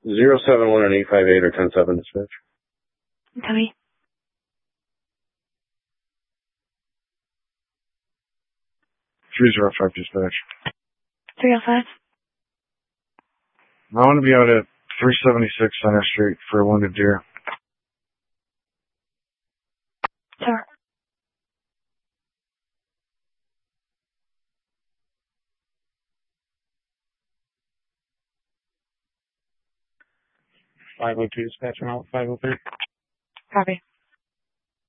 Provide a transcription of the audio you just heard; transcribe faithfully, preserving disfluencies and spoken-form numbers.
Zero seven one and eight five eight or ten seven dispatch. Copy. Three zero five dispatch. Three oh five. I want to be out at three seventy-six Center Street for a wounded deer. Sir. five oh two dispatch, I'm out five oh three. Copy.